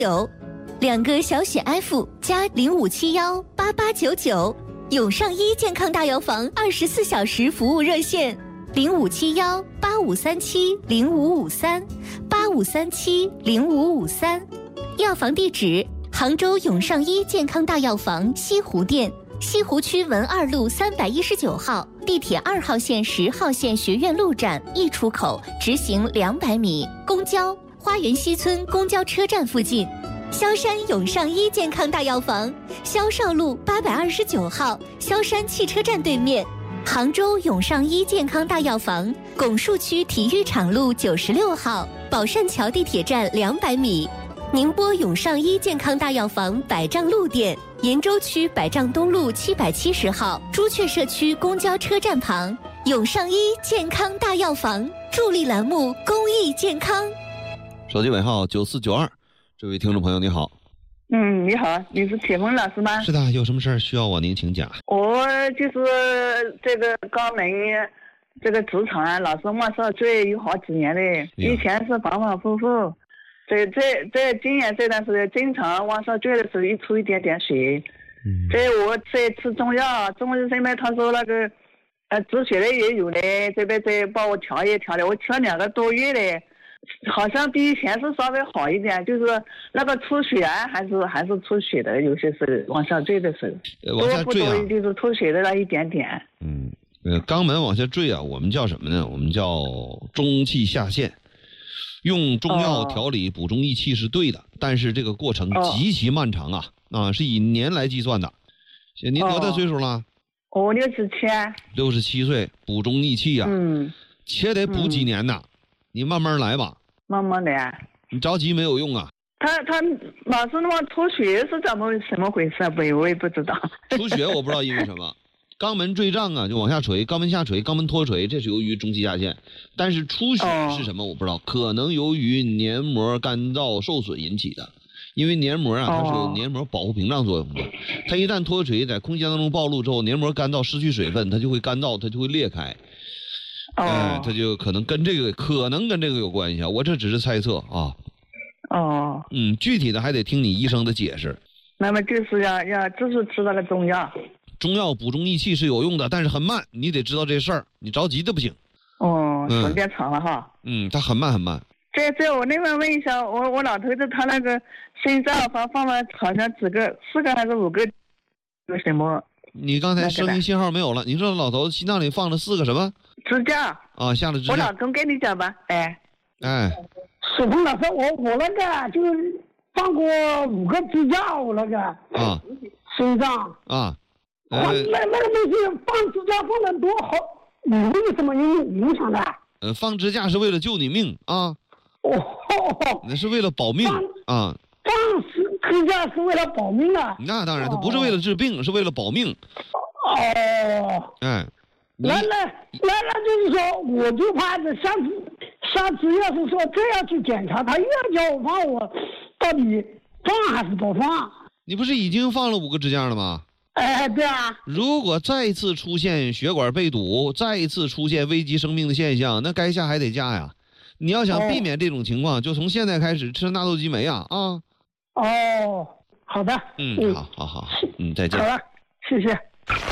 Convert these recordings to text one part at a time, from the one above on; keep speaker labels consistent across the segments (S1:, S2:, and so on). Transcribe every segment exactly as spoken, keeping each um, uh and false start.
S1: 九，两个小写 F 加零五七幺八八九九，永上医健康大药房二十四小时服务热线零五七幺八五三七零五五三八五三七零五五三，药房地址：杭州永上医健康大药房西湖店，西湖区文二路三百一十九号，地铁二号线十号线学院路站一出口，直行两百米，公交花园西村公交车站附近。萧山永上医健康大药房，萧绍路八百二十九号，萧山汽车站对面。杭州永上医健康大药房，拱墅区体育场路九十六号，宝善桥地铁站两百米。宁波永上医健康大药房百丈路店，延州区百丈东路七百七十号，朱雀社区公交车站旁。永上医健康大药房助力栏目，公益健康。
S2: 手机尾号九四九二，这位听众朋友你好。
S3: 嗯，你好，你是铁峰老师吗？
S2: 是的，有什么事儿需要我您请讲。
S3: 我就是这个肛门这个直肠老是往上坠有好几年了，以前是反反复复，这这这今年这段时间经常往上坠的时候一出一点点血。嗯，这我在吃中药，中医这边他说那个呃止血的也有嘞，这边再帮我调一调的，我调两个多月嘞。好像比以前是稍微好一点，就是那个出血啊，还是还是出血的，有些是往下坠的时候，
S2: 往下坠啊，
S3: 多不多就是出血的那一点点。
S2: 嗯，呃，肛门往下坠啊，我们叫什么呢？我们叫中气下陷。用中药调理补中益气是对的，哦、但是这个过程极其漫长啊，啊，是以年来计算的。您多大岁数了？
S3: 我、哦、六十七。
S2: 六十七岁，补中益气啊，
S3: 嗯，
S2: 且得补几年呢。嗯，你慢慢来吧，
S3: 慢慢来，
S2: 你着急没有用啊。
S3: 他他老是那么出血是怎么什么回事啊？不，我也不知道。
S2: 出血我不知道因为什么，肛门坠胀啊，就往下垂，肛门下垂，肛门脱垂，这是由于中气下陷。但是出血是什么我不知道，哦、可能由于黏膜干燥受损引起的。因为黏膜啊，它是有黏膜保护屏障作用的，它一旦脱垂在空气当中暴露之后，黏膜干燥失去水分，它就会干燥，它就会裂开。哎、呃，它就可能跟这个可能跟这个有关系啊，我这只是猜测啊。
S3: 哦。
S2: 嗯，具体的还得听你医生的解释。
S3: 那么就是要要就是吃那个中药。
S2: 中药补中益气是有用的，但是很慢，你得知道这事儿，你着急的不行。
S3: 哦，时间长了哈。
S2: 嗯，它很慢很慢。
S3: 这这我另外问一下，我我老头子他那个心脏放放了好像几个四个还是五个，有什么？
S2: 你刚才声音信号没有了，你说老头子心脏里放了四个什么？
S3: 支架
S2: 啊，下了支架。
S3: 我老公跟你讲吧，哎，
S2: 哎，
S4: 水峰老师，我我那个就是放过五个支架，我那个
S2: 啊，
S4: 身上
S2: 啊，
S4: 呃、那那个东西放支架放的多好，你为什么有影响的？
S2: 呃，放支架是为了救你命啊，
S4: 哦，
S2: 那是为了保命啊。
S4: 放支架是为了保命啊？
S2: 那当然，它不是为了治病，哦、是为了保命。
S4: 哦，
S2: 哎。
S4: 那那那那就是说，我就怕这下次下次要是说这样去检查，他又要叫我放，我到底放还是不放？
S2: 你不是已经放了五个支架了吗？
S4: 哎，对啊。
S2: 如果再次出现血管被堵，再一次出现危及生命的现象，那该下还得下呀。你要想避免这种情况，哦、就从现在开始吃纳豆激酶啊啊。
S4: 哦，好的。
S2: 嗯，嗯好好好，嗯，再见。
S4: 好了，谢谢。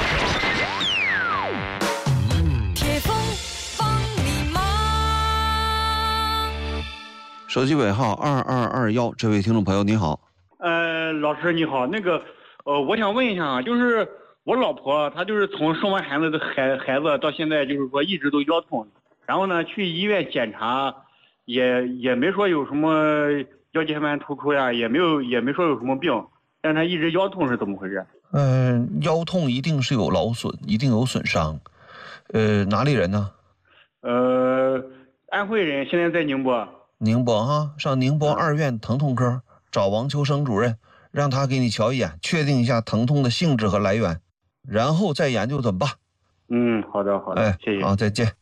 S2: 手机尾号二二二幺，这位听众朋友你好。
S5: 呃，老师你好，那个呃，我想问一下啊，就是我老婆她就是从生完孩子的孩孩子到现在就是说一直都腰痛，然后呢去医院检查，也也没说有什么腰间盘突出呀，也没有也没说有什么病，但她一直腰痛是怎么回事？
S2: 嗯、呃，腰痛一定是有劳损，一定有损伤。呃，哪里人呢？
S5: 呃，安徽人，现在在宁波。
S2: 宁波哈，上宁波二院疼痛科找王秋生主任，让他给你瞧一眼，确定一下疼痛的性质和来源，然后再研究怎么办。
S5: 嗯，好的好的，
S2: 哎，
S5: 谢谢。
S2: 好，再见。